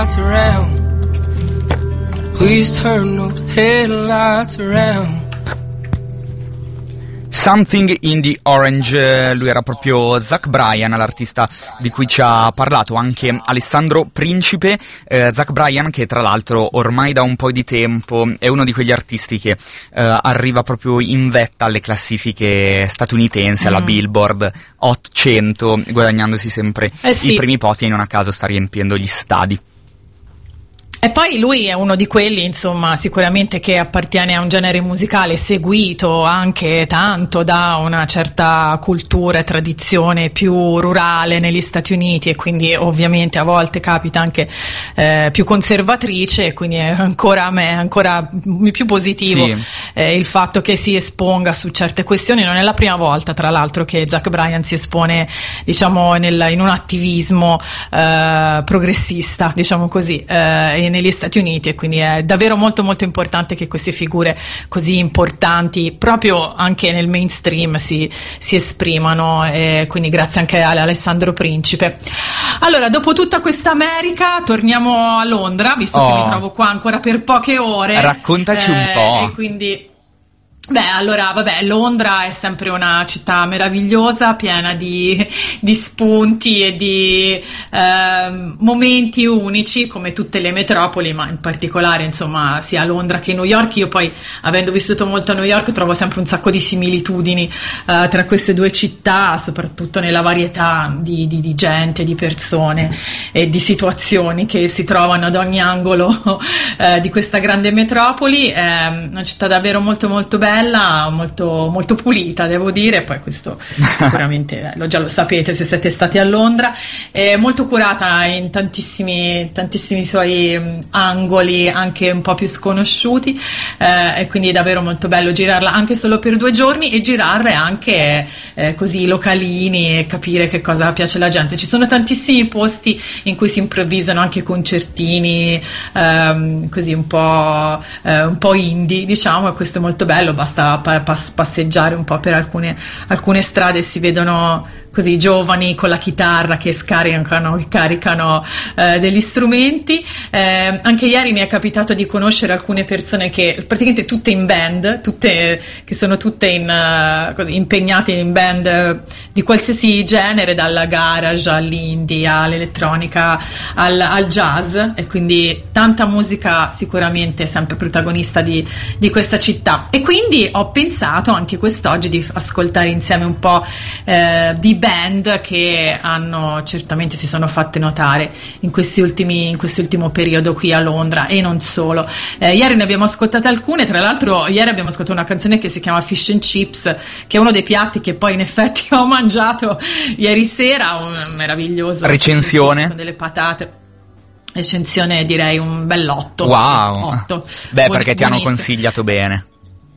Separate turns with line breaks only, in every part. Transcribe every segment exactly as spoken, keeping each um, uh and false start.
headlights around. Please turn those headlights around.
Something in the Orange, lui era proprio Zach Bryan, l'artista di cui ci ha parlato anche Alessandro Principe. eh, Zach Bryan, che tra l'altro ormai da un po' di tempo è uno di quegli artisti che eh, arriva proprio in vetta alle classifiche statunitensi, alla mm. Billboard Hot cento, guadagnandosi sempre eh sì. i primi posti, e non a caso sta riempiendo gli stadi.
E poi lui è uno di quelli, insomma, sicuramente che appartiene a un genere musicale seguito anche tanto da una certa cultura e tradizione più rurale negli Stati Uniti, e quindi ovviamente a volte capita anche eh, più conservatrice, e quindi è ancora a me è ancora più positivo sì. eh, il fatto che si esponga su certe questioni. Non è la prima volta, tra l'altro, che Zach Bryan si espone, diciamo, nel, in un attivismo eh, progressista, diciamo così, eh, negli Stati Uniti, e quindi è davvero molto molto importante che queste figure così importanti proprio anche nel mainstream si, si esprimano, e quindi grazie anche a Alessandro Principe. Allora, dopo tutta questa America torniamo a Londra, visto oh. che mi trovo qua ancora per poche ore.
Raccontaci eh, un po'.
E quindi Beh, allora, vabbè, Londra è sempre una città meravigliosa, piena di, di spunti e di eh, momenti unici, come tutte le metropoli, ma in particolare, insomma, sia Londra che New York. Io poi, avendo vissuto molto a New York, trovo sempre un sacco di similitudini eh, tra queste due città, soprattutto nella varietà di, di, di gente, di persone e di situazioni che si trovano ad ogni angolo eh, di questa grande metropoli. È una città davvero molto molto bella, molto molto pulita, devo dire. Poi questo sicuramente lo già lo sapete se siete stati a Londra. È molto curata in tantissimi tantissimi suoi um, angoli, anche un po' più sconosciuti, eh, e quindi è davvero molto bello girarla anche solo per due giorni, e girare anche eh, così localini, e capire che cosa piace alla gente. Ci sono tantissimi posti in cui si improvvisano anche concertini ehm, così un po' eh, un po' indie, diciamo, e questo è molto bello. Basta pa- pas- passeggiare un po' per alcune, alcune strade, si vedono così giovani con la chitarra che scaricano, caricano eh, degli strumenti. Eh, anche ieri mi è capitato di conoscere alcune persone che praticamente tutte in band, tutte che sono tutte in, uh, così, impegnate in band di qualsiasi genere, dal garage all'indie all'elettronica al, al jazz, e quindi tanta musica sicuramente sempre protagonista di, di questa città. E quindi ho pensato anche quest'oggi di ascoltare insieme un po' eh, di band che hanno certamente si sono fatte notare in questi ultimi in quest'ultimo periodo qui a Londra, e non solo. Eh, ieri ne abbiamo ascoltate alcune, tra l'altro ieri abbiamo ascoltato una canzone che si chiama Fish and Chips, che è uno dei piatti che poi in effetti ho mangiato ieri sera, un meraviglioso
recensione
con delle patate. Recensione direi un bell'otto.
Wow.
otto.
Beh,
Buon,
perché ti hanno
buonissimo.
consigliato bene.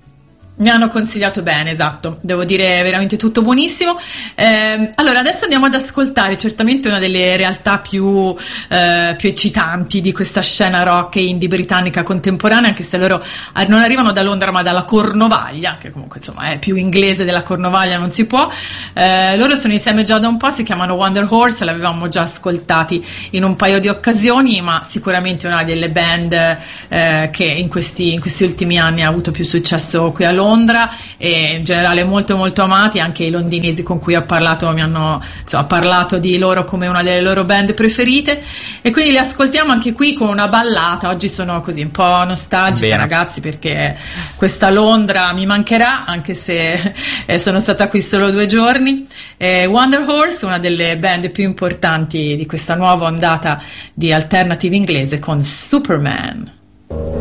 Mi hanno consigliato bene, esatto, devo dire veramente tutto buonissimo. Eh, allora adesso andiamo ad ascoltare certamente una delle realtà più, eh, più eccitanti di questa scena rock e indie britannica contemporanea, anche se loro non arrivano da Londra ma dalla Cornovaglia, che comunque insomma è più inglese della Cornovaglia, non si può. Eh, loro sono insieme già da un po', si chiamano Wonder Horse, l'avevamo già ascoltati in un paio di occasioni, ma sicuramente una delle band eh, che in questi, in questi ultimi anni ha avuto più successo qui a Londra. Londra, e in generale molto molto amati. Anche i londinesi con cui ho parlato mi hanno insomma, parlato di loro come una delle loro band preferite, e quindi li ascoltiamo anche qui con una ballata. Oggi sono così un po' nostalgica, bene, ragazzi, perché questa Londra mi mancherà, anche se eh, sono stata qui solo due giorni. eh, Wonder Horse, una delle band più importanti di questa nuova ondata di alternative inglese, con Superman.